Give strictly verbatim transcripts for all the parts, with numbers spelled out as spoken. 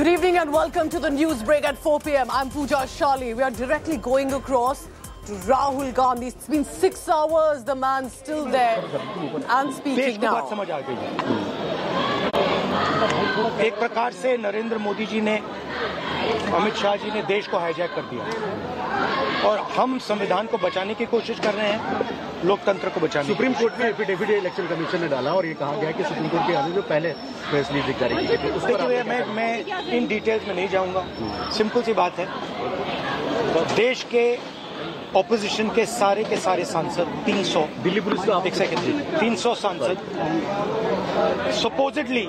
Good evening and welcome to the news break at four p m I'm Pooja Shali. We are directly going across to Rahul Gandhi. It's been six hours. The man's still there and speaking now. एक प्रकार से नरेंद्र मोदी जी ने, अमित शाह जी ने देश को hijack कर दिया और हम संविधान को बचाने की कोशिश कर रहे हैं, लोकतंत्र को बचाने। सुप्रीम कोर्ट में एफिडेविट इलेक्शन कमीशन ने डाला और ये कहा गया कि सुप्रीम कोर्ट के आदेश जो पहले प्रेस रिलीज जारी की थी। देखिए, मैं मैं इन डिटेल्स में नहीं जाऊंगा। सिंपल सी बात है, देश के ऑपोजिशन के सारे के सारे सांसद तीन सौ दिल्ली पुलिस का एक सेकंड तीन सौ सांसद supposedly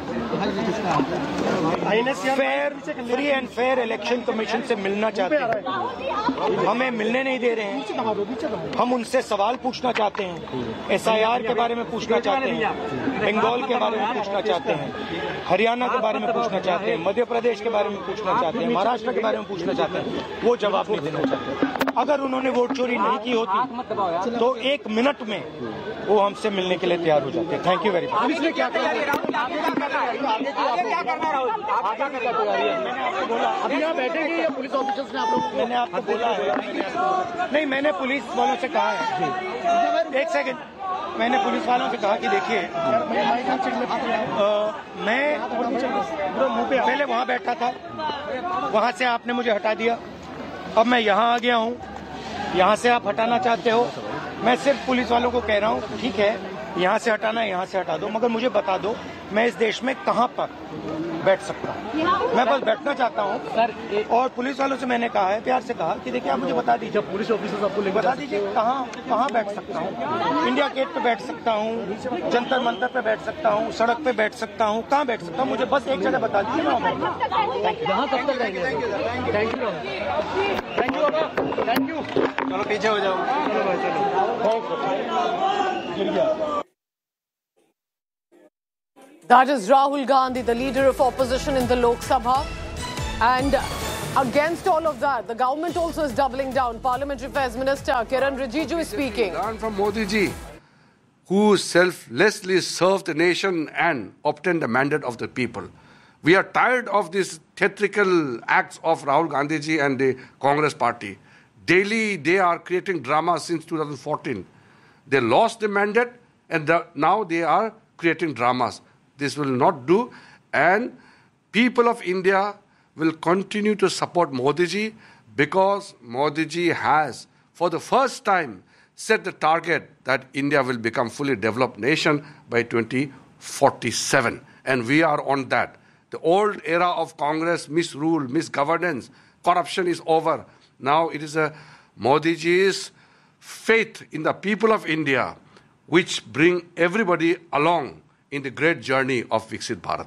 fair free and fair election commission से मिलना चाहते हैं, हमें मिलने नहीं दे रहे हैं। हम उनसे सवाल पूछना चाहते हैं, एसआईआर के बारे में पूछना चाहते हैं, बंगाल के बारे में पूछना चाहते हैं, हरियाणा के बारे में पूछना चाहते हैं, मध्य प्रदेश के बारे में पूछना चाहते हैं, महाराष्ट्र के बारे में पूछना चाहते हैं। वो जवाब नहीं देना चाहते। अगर उन्होंने वोट चोरी नहीं की होती तो एक मिनट में वो हमसे मिलने के लिए तैयार हो जाते हैं। Thank you very much. Police ने क्या कहा? अभी यहाँ बैठेंगे या पुलिस ऑफिसर्स ने आप लोग? मैंने आपको बोला है, नहीं, मैंने पुलिस वालों से कहा है, एक सेकंड, मैंने पुलिस वालों से कहा कि देखिए, मैं पहले वहाँ बैठा था, वहाँ से आपने मुझे हटा दिया, अब मैं यहाँ आ गया हूँ, यहाँ से आप हटाना चाहते हो। मैं सिर्फ पुलिस वालों को कह रहा हूँ, ठीक है, यहाँ से हटाना है, यहाँ से हटा दो, मगर मुझे बता दो मैं इस देश में कहाँ पर बैठ सकता हूँ। मैं बस बैठना चाहता हूँ। और पुलिस वालों से मैंने कहा है, प्यार से कहा कि देखिए, आप मुझे बता दीजिए, पुलिस ऑफिसर्स आपको बता दीजिए कहाँ कहाँ बैठ सकता हूँ। इंडिया गेट पे बैठ सकता हूँ, जंतर मंतर पे बैठ सकता हूँ, सड़क पे बैठ सकता हूँ, कहाँ बैठ सकता हूँ, मुझे बस एक जगह बता दीजिए। यहाँ कब तक रहेंगे? Thank you thank you thank you. चलो पीछे हो जाओ। That is Rahul Gandhi, the leader of opposition in the Lok Sabha. And against all of that, the government also is doubling down. Parliamentary Affairs Minister Kiran Rijiju is speaking. Learn from Modi ji, who selflessly served the nation and obtained the mandate of the people. We are tired of these theatrical acts of Rahul Gandhi ji and the Congress party. Daily, they are creating drama since two thousand fourteen. They lost the mandate and the, now they are creating dramas. This will not do, and people of India will continue to support Modi ji because Modi ji has, for the first time, set the target that India will become fully developed nation by twenty forty-seven. And we are on that. The old era of Congress, misrule, misgovernance, corruption is over. Now it is a Modi ji's faith in the people of India which bring everybody along in the great journey of Viksit Bharat.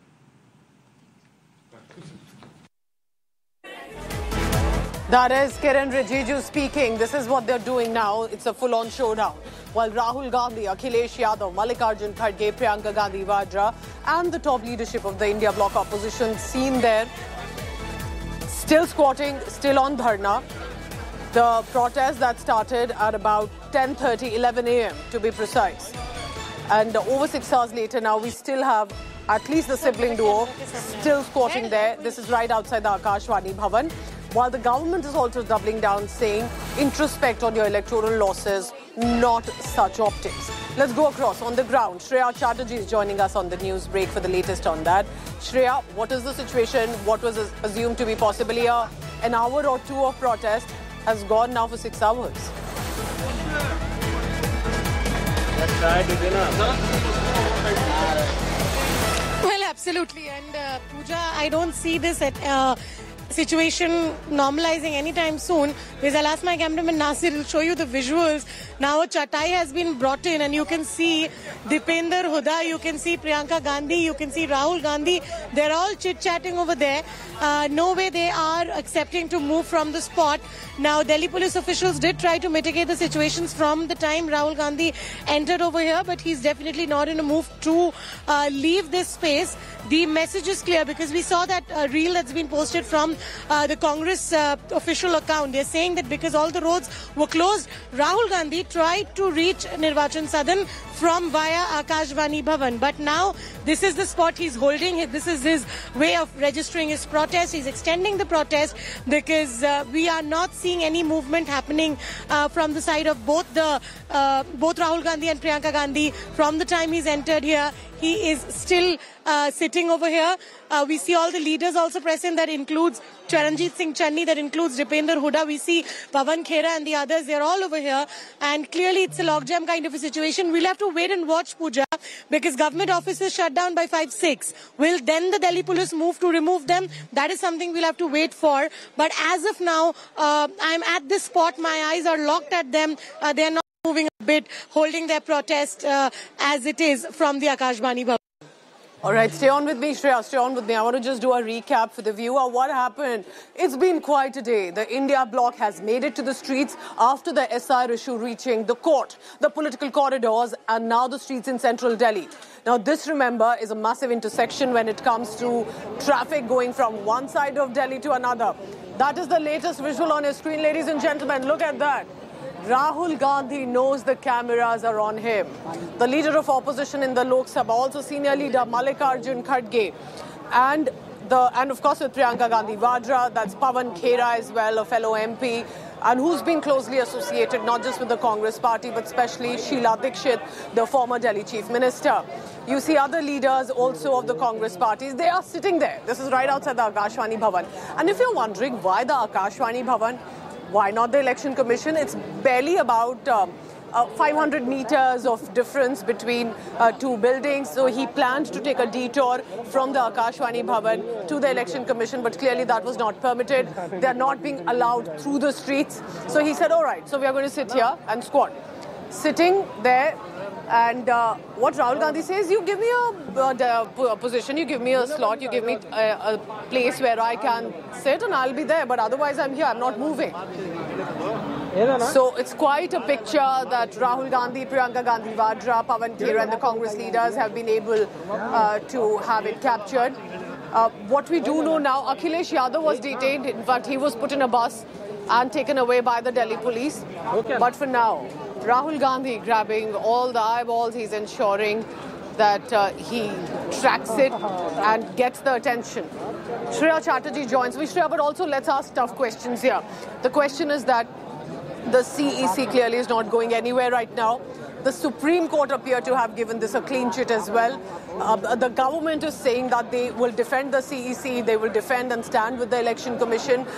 That is Kiran Rijiju speaking. This is what they're doing now. It's a full-on showdown. While Rahul Gandhi, Akhilesh Yadav, Mallikarjun Kharge, Priyanka Gandhi Vadra and the top leadership of the India Bloc opposition seen there, still squatting, still on dharna. The protest that started at about ten thirty, eleven a m to be precise. And over six hours later now, we still have at least the sibling duo still squatting there. This is right outside the Akashvani Bhavan. While the government is also doubling down, saying introspect on your electoral losses, not such optics. Let's go across on the ground. Shreya Chatterjee is joining us on the news break for the latest on that. Shreya, what is the situation? What was assumed to be possibly a, an hour or two of protest has gone now for six hours. Well, absolutely. And uh, Pooja, I don't see this at, uh, situation normalizing anytime soon, because I'll ask my cameraman Nasir, he'll show you the visuals. Now a chatai has been brought in and you can see Dipender Huda, you can see Priyanka Gandhi, you can see Rahul Gandhi. They're all chit-chatting over there. Uh, no way they are accepting to move from the spot. Now Delhi police officials did try to mitigate the situations from the time Rahul Gandhi entered over here, but he's definitely not in a move to uh, leave this space. The message is clear because we saw that uh, reel that's been posted from from uh, the Congress uh, official account. They're saying that because all the roads were closed, Rahul Gandhi tried to reach Nirvachan Sadan from via Akashvani Bhavan. But now this is the spot he's holding. This is his way of registering his protest. He's extending the protest because uh, we are not seeing any movement happening uh, from the side of both the uh, both Rahul Gandhi and Priyanka Gandhi. From the time he's entered here, he is still uh, sitting over here. Uh, we see all the leaders also present. That includes Charanjit Singh Channi, that includes Dipender Hooda. We see Pawan Khera and the others. They're all over here. And clearly it's a logjam kind of a situation. We'll have to wait and watch, Pooja, because government offices shut down by five six. Will then the Delhi police move to remove them? That is something we'll have to wait for. But as of now, uh, I'm at this spot. My eyes are locked at them. Uh, they're not moving a bit, holding their protest uh, as it is from the Akashvani Bhavan. All right, stay on with me, Shreya, stay on with me. I want to just do a recap for the viewer. What happened? It's been quite a day. The India bloc has made it to the streets after the S I R issue reaching the court, the political corridors, and now the streets in central Delhi. Now, this, remember, is a massive intersection when it comes to traffic going from one side of Delhi to another. That is the latest visual on your screen, ladies and gentlemen. Look at that. Rahul Gandhi knows the cameras are on him. The leader of opposition in the Lok Sabha, also senior leader Mallikarjun Kharge, and the and of course with Priyanka Gandhi Vadra, that's Pawan Khera as well, a fellow M P, and who's been closely associated not just with the Congress party but especially Sheila Dikshit, the former Delhi Chief Minister. You see other leaders also of the Congress parties. They are sitting there. This is right outside the Akashvani Bhavan. And if you're wondering why the Akashvani Bhavan, why not the Election Commission? It's barely about um, uh, five hundred meters of difference between uh, two buildings. So he planned to take a detour from the Akashvani Bhavan to the Election Commission, but clearly that was not permitted. They are not being allowed through the streets. So he said, all right, so we are going to sit here and squat. Sitting there. And uh, what Rahul Gandhi says, you give me a, uh, a position, you give me a slot, you give me a, a place where I can sit and I'll be there. But otherwise I'm here, I'm not moving. So it's quite a picture that Rahul Gandhi, Priyanka Gandhi Vadra, Pawan Khera and the Congress leaders have been able uh, to have it captured. Uh, what we do know now, Akhilesh Yadav was detained. In fact, he was put in a bus and taken away by the Delhi police. Okay. But for now, Rahul Gandhi grabbing all the eyeballs. He's ensuring that uh, he tracks it and gets the attention. Shreya Chatterjee joins me. Shreya, but also let's ask tough questions here. The question is that the C E C clearly is not going anywhere right now. The Supreme Court appear to have given this a clean chit as well. Uh, the government is saying that they will defend the C E C, they will defend and stand with the Election Commission.